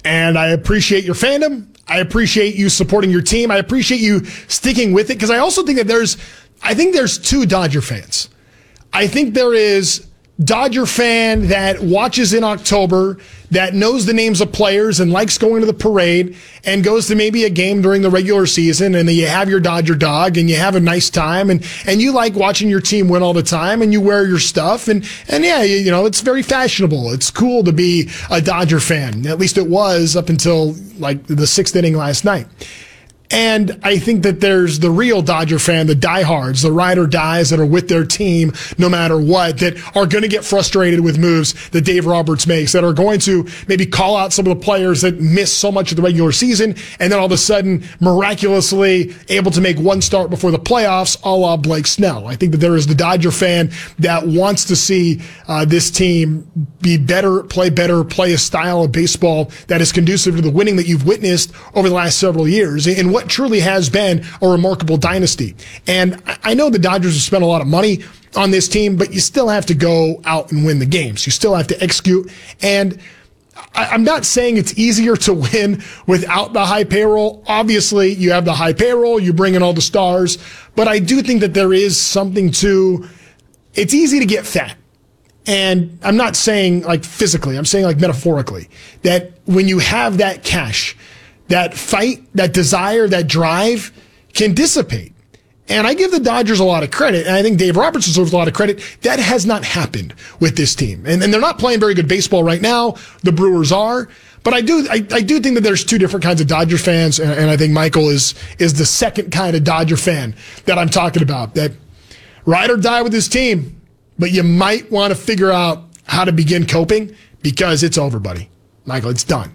And I appreciate your fandom. I appreciate you supporting your team. I appreciate you sticking with it because I also think that there's two Dodger fans. I think there is Dodger fan that watches in October, that knows the names of players and likes going to the parade and goes to maybe a game during the regular season, and then you have your Dodger dog and you have a nice time and you like watching your team win all the time and you wear your stuff and yeah, it's very fashionable. It's cool to be a Dodger fan. At least it was up until like the sixth inning last night. And I think that there's the real Dodger fan, the diehards, the ride or dies that are with their team no matter what, that are going to get frustrated with moves that Dave Roberts makes, that are going to maybe call out some of the players that miss so much of the regular season and then all of a sudden miraculously able to make one start before the playoffs, a la Blake Snell. I think that there is the Dodger fan that wants to see this team be better, play a style of baseball that is conducive to the winning that you've witnessed over the last several years. And what truly has been a remarkable dynasty. And I know the Dodgers have spent a lot of money on this team, but you still have to go out and win the games. You still have to execute. And I'm not saying it's easier to win without the high payroll. Obviously, you have the high payroll, you bring in all the stars, but I do think that there is something to, it's easy to get fat. And I'm not saying like physically, I'm saying like metaphorically, that when you have that cash, that fight, that desire, that drive can dissipate. And I give the Dodgers a lot of credit, and I think Dave Roberts deserves a lot of credit. That has not happened with this team. And they're not playing very good baseball right now. The Brewers are. But I do think that there's two different kinds of Dodger fans, and I think Michael is the second kind of Dodger fan that I'm talking about, that ride or die with this team, but you might want to figure out how to begin coping because it's over, buddy. Michael, it's done.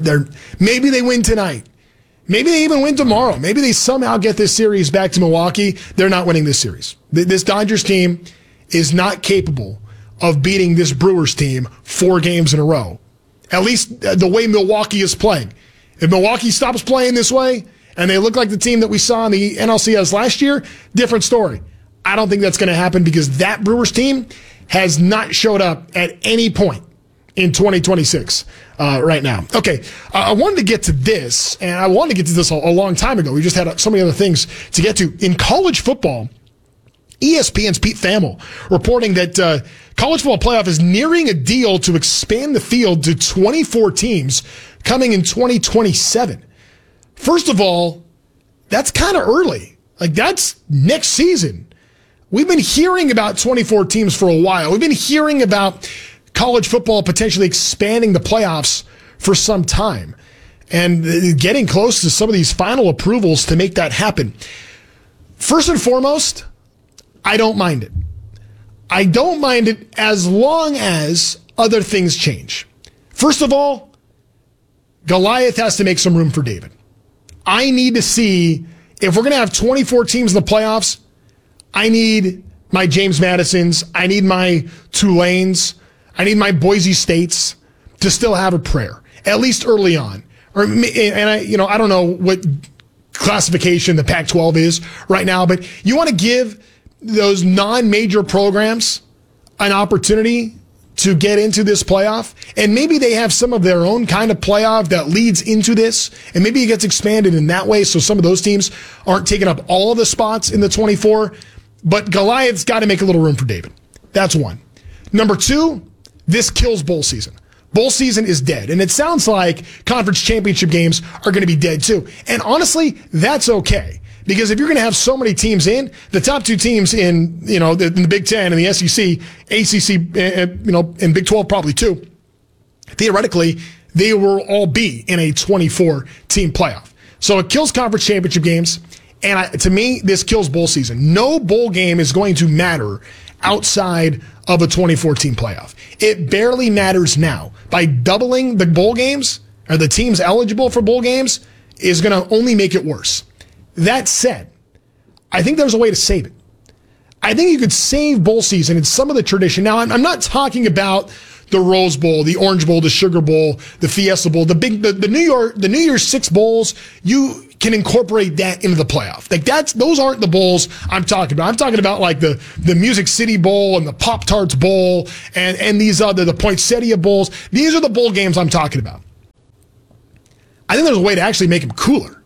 Maybe they win tonight. Maybe they even win tomorrow. Maybe they somehow get this series back to Milwaukee. They're not winning this series. This Dodgers team is not capable of beating this Brewers team 4 games in a row. At least the way Milwaukee is playing. If Milwaukee stops playing this way and they look like the team that we saw in the NLCS last year, different story. I don't think that's going to happen because that Brewers team has not showed up at any point in 2026 right now. Okay, I wanted to get to this, and I wanted to get to this a long time ago. We just had so many other things to get to. In college football, ESPN's Pete Thamel reporting that college football playoff is nearing a deal to expand the field to 24 teams coming in 2027. First of all, that's kind of early. Like, that's next season. We've been hearing about 24 teams for a while. We've been hearing about college football potentially expanding the playoffs for some time and getting close to some of these final approvals to make that happen. First and foremost, I don't mind it. I don't mind it as long as other things change. First of all, Goliath has to make some room for David. I need to see, if we're going to have 24 teams in the playoffs, I need my James Madisons, I need my Tulanes, I need my Boise States to still have a prayer, at least early on. I don't know what classification the Pac-12 is right now, but you want to give those non-major programs an opportunity to get into this playoff, and maybe they have some of their own kind of playoff that leads into this, and maybe it gets expanded in that way so some of those teams aren't taking up all of the spots in the 24, but Goliath's got to make a little room for David. That's one. Number two, this kills bowl season. Bowl season is dead, and it sounds like conference championship games are going to be dead too. And honestly, that's okay. Because if you're going to have so many teams in, the top 2 teams in the Big Ten and the SEC, ACC, and Big 12 probably too, theoretically, they will all be in a 24-team playoff. So it kills conference championship games, and to me, this kills bowl season. No bowl game is going to matter outside of a 24-team playoff. It barely matters now. By doubling the bowl games, or the teams eligible for bowl games, is going to only make it worse. That said, I think there's a way to save it. I think you could save bowl season in some of the tradition. Now, I'm not talking about the Rose Bowl, the Orange Bowl, the Sugar Bowl, the Fiesta Bowl, the New Year's 6 bowls. You can incorporate that into the playoff. Like those aren't the bowls I'm talking about. I'm talking about like the Music City Bowl and the Pop-Tarts Bowl and these other, the Poinsettia Bowls. These are the bowl games I'm talking about. I think there's a way to actually make them cooler.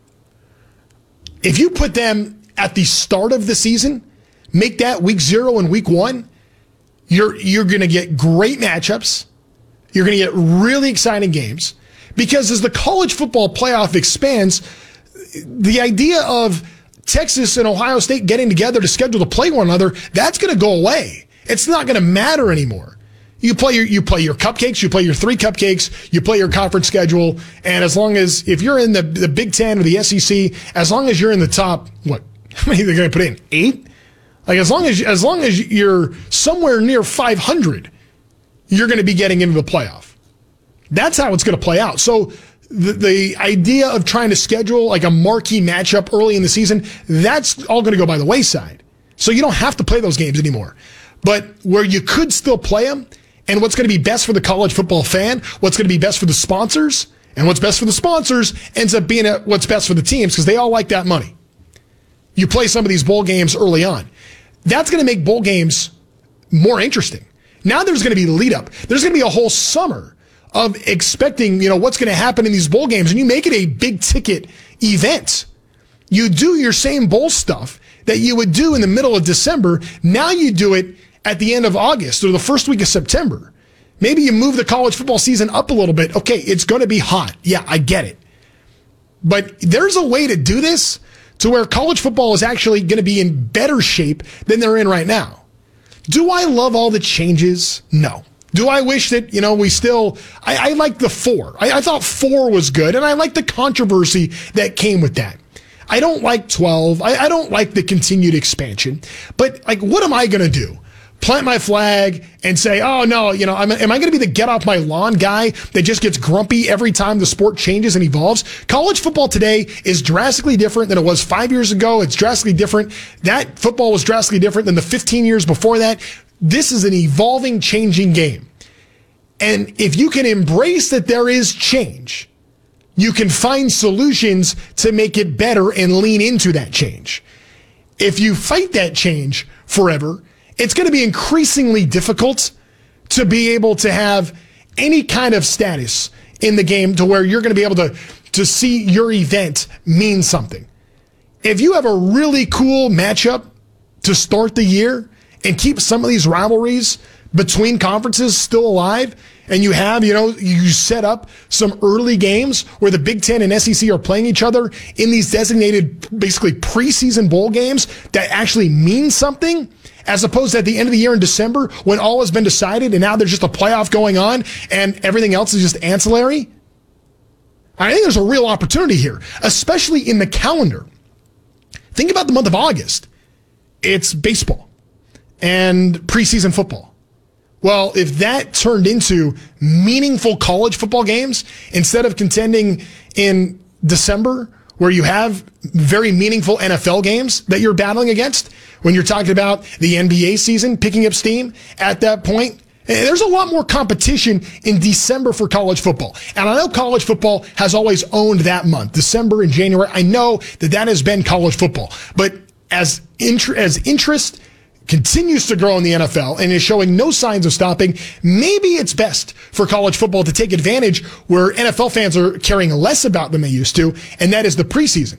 If you put them at the start of the season, make that week 0 and week 1, you're going to get great matchups. You're going to get really exciting games. Because as the college football playoff expands, the idea of Texas and Ohio State getting together to schedule to play one another, that's going to go away. It's not going to matter anymore. You play your cupcakes, you play your 3 cupcakes, you play your conference schedule, and as long as, if you're in the Big Ten or the SEC, as long as you're in the top, how many are they going to put in? 8? Like as long as you're somewhere near 500, you're going to be getting into the playoff. That's how it's going to play out. So the idea of trying to schedule like a marquee matchup early in the season, that's all going to go by the wayside. So you don't have to play those games anymore. But where you could still play them, and what's going to be best for the college football fan, what's going to be best for the sponsors, and what's best for the sponsors ends up being what's best for the teams because they all like that money. You play some of these bowl games early on. That's going to make bowl games more interesting. Now there's going to be lead up. There's going to be a whole summer of expecting, what's going to happen in these bowl games, and you make it a big ticket event. You do your same bowl stuff that you would do in the middle of December. Now you do it at the end of August or the first week of September. Maybe you move the college football season up a little bit. Okay, it's going to be hot. Yeah, I get it. But there's a way to do this to where college football is actually going to be in better shape than they're in right now. Do I love all the changes? No. Do I wish that, we still, I like the 4. I thought 4 was good, and I like the controversy that came with that. I don't like 12. I don't like the continued expansion. But, what am I going to do? Plant my flag and say, oh, no, am I going to be the get off my lawn guy that just gets grumpy every time the sport changes and evolves? College football today is drastically different than it was 5 years ago. It's drastically different. That football was drastically different than the 15 years before that. This is an evolving, changing game. And if you can embrace that there is change, you can find solutions to make it better and lean into that change. If you fight that change forever, it's going to be increasingly difficult to be able to have any kind of status in the game to where you're going to be able to see your event mean something. If you have a really cool matchup to start the year and keep some of these rivalries between conferences still alive, and you have, you set up some early games where the Big Ten and SEC are playing each other in these designated, basically preseason bowl games that actually mean something, as opposed to at the end of the year in December when all has been decided and now there's just a playoff going on and everything else is just ancillary. I think there's a real opportunity here, especially in the calendar. Think about the month of August. It's baseball and preseason football. Well, if that turned into meaningful college football games instead of contending in December where you have very meaningful NFL games that you're battling against, when you're talking about the NBA season picking up steam at that point, there's a lot more competition in December for college football. And I know college football has always owned that month, December and January. I know that has been college football. But as interest continues to grow in the NFL and is showing no signs of stopping, maybe it's best for college football to take advantage where NFL fans are caring less about than they used to, and that is the preseason.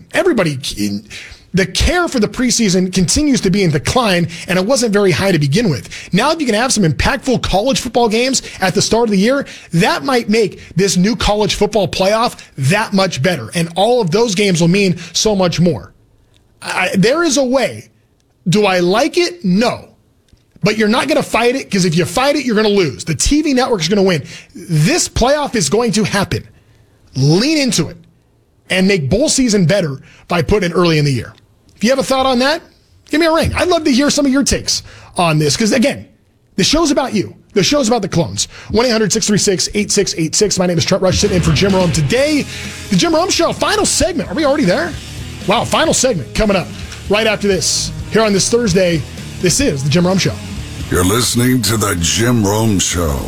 The care for the preseason continues to be in decline, and it wasn't very high to begin with. Now, if you can have some impactful college football games at the start of the year, that might make this new college football playoff that much better, and all of those games will mean so much more. There is a way. Do I like it? No. But you're not going to fight it, because if you fight it, you're going to lose. The TV network is going to win. This playoff is going to happen. Lean into it and make bowl season better by putting it early in the year. If you have a thought on that, give me a ring. I'd love to hear some of your takes on this, because, again, the show's about you. The show's about the clones. 1-800-636-8686. My name is Trent Rush, sitting in for Jim Rome. Today, the Jim Rome Show, final segment. Are we already there? Wow, final segment coming up right after this. Here on this Thursday, this is the Jim Rome Show. You're listening to the Jim Rome Show.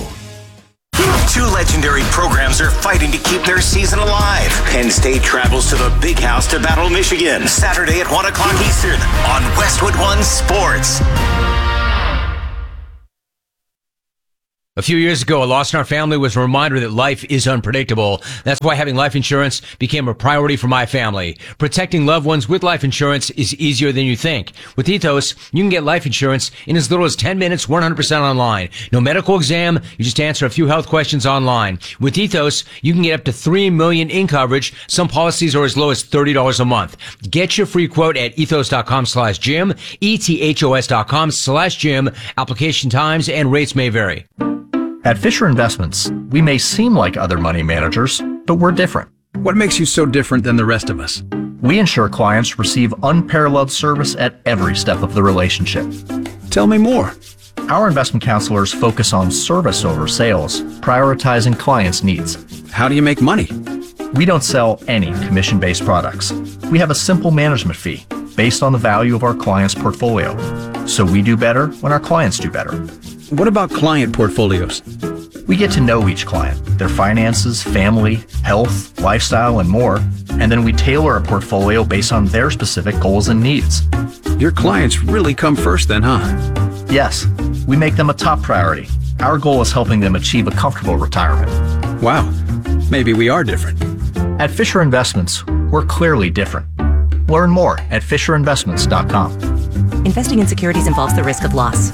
2 legendary programs are fighting to keep their season alive. Penn State travels to the Big House to battle Michigan Saturday at 1 o'clock Eastern on Westwood One Sports. A few years ago, a loss in our family was a reminder that life is unpredictable. That's why having life insurance became a priority for my family. Protecting loved ones with life insurance is easier than you think. With Ethos, you can get life insurance in as little as 10 minutes, 100% online. No medical exam, you just answer a few health questions online. With Ethos, you can get up to $3 million in coverage. Some policies are as low as $30 a month. Get your free quote at ethos.com/Jim, ethos.com/Jim. Application times and rates may vary. At Fisher Investments, we may seem like other money managers, but we're different. What makes you so different than the rest of us? We ensure clients receive unparalleled service at every step of the relationship. Tell me more. Our investment counselors focus on service over sales, prioritizing clients' needs. How do you make money? We don't sell any commission-based products. We have a simple management fee based on the value of our client's portfolio. So we do better when our clients do better. What about client portfolios? We get to know each client, their finances, family, health, lifestyle, and more, and then we tailor a portfolio based on their specific goals and needs. Your clients really come first then, huh? Yes, we make them a top priority. Our goal is helping them achieve a comfortable retirement. Wow, maybe we are different. At Fisher Investments, we're clearly different. Learn more at FisherInvestments.com. Investing in securities involves the risk of loss.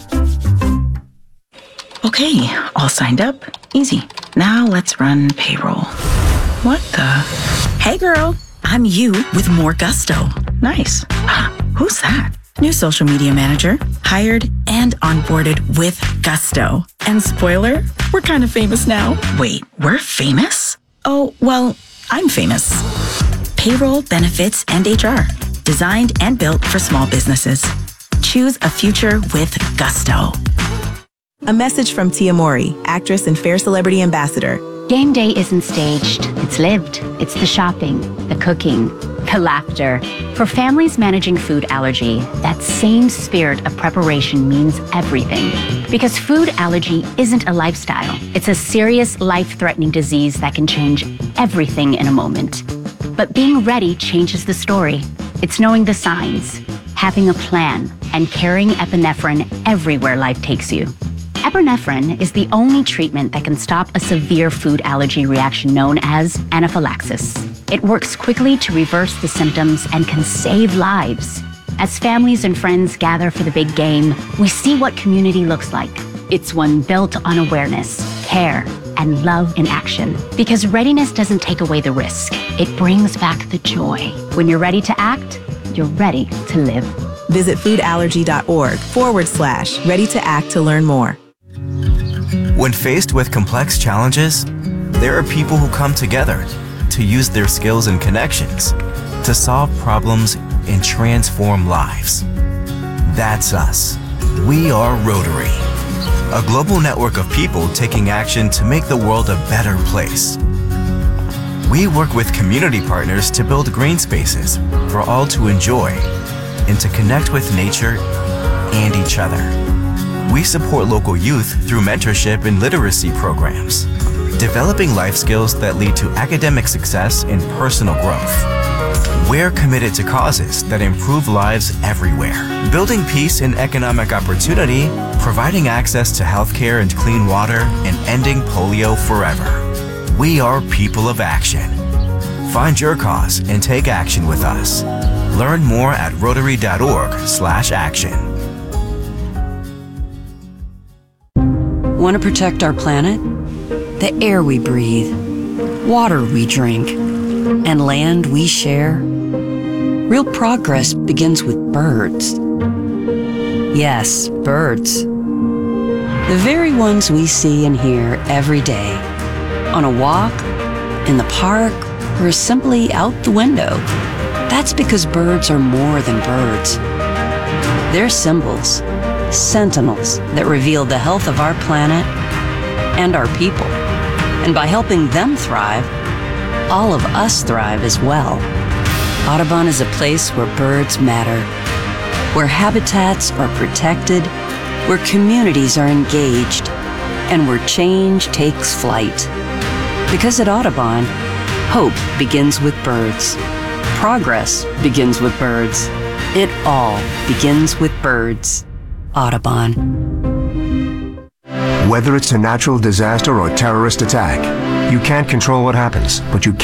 Okay, all signed up. Easy. Now let's run payroll. What the? Hey girl, I'm you with more gusto. Nice. Who's that? New social media manager, hired and onboarded with gusto. And spoiler, we're kind of famous now. Wait, we're famous? Oh, well, I'm famous. Payroll, benefits, and HR. Designed and built for small businesses. Choose a future with gusto. A message from Tia Mori, actress and Fair Celebrity Ambassador. Game day isn't staged, it's lived. It's the shopping, the cooking, the laughter. For families managing food allergy, that same spirit of preparation means everything. Because food allergy isn't a lifestyle. It's a serious, life-threatening disease that can change everything in a moment. But being ready changes the story. It's knowing the signs, having a plan, and carrying epinephrine everywhere life takes you. Epinephrine is the only treatment that can stop a severe food allergy reaction known as anaphylaxis. It works quickly to reverse the symptoms and can save lives. As families and friends gather for the big game, we see what community looks like. It's one built on awareness, care, and love in action. Because readiness doesn't take away the risk. It brings back the joy. When you're ready to act, you're ready to live. Visit foodallergy.org/ready to act to learn more. When faced with complex challenges, there are people who come together to use their skills and connections to solve problems and transform lives. That's us. We are Rotary, a global network of people taking action to make the world a better place. We work with community partners to build green spaces for all to enjoy and to connect with nature and each other. We support local youth through mentorship and literacy programs, developing life skills that lead to academic success and personal growth. We're committed to causes that improve lives everywhere, building peace and economic opportunity, providing access to healthcare and clean water, and ending polio forever. We are people of action. Find your cause and take action with us. Learn more at rotary.org/action. Want to protect our planet? The air we breathe, water we drink, and land we share? Real progress begins with birds. Yes, birds. The very ones we see and hear every day. On a walk, in the park, or simply out the window. That's because birds are more than birds. They're symbols, sentinels that reveal the health of our planet and our people. And by helping them thrive, all of us thrive as well. Audubon is a place where birds matter, where habitats are protected, where communities are engaged, and where change takes flight. Because at Audubon, hope begins with birds. Progress begins with birds. It all begins with birds. Audubon. Whether it's a natural disaster or terrorist attack, you can't control what happens, but you